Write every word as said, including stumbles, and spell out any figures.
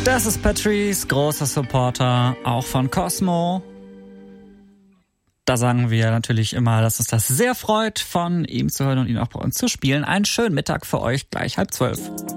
Das ist Patrice, großer Supporter, auch von Cosmo. Da sagen wir natürlich immer, dass uns das sehr freut, von ihm zu hören und ihn auch bei uns zu spielen. Einen schönen Mittag für euch, gleich halb zwölf.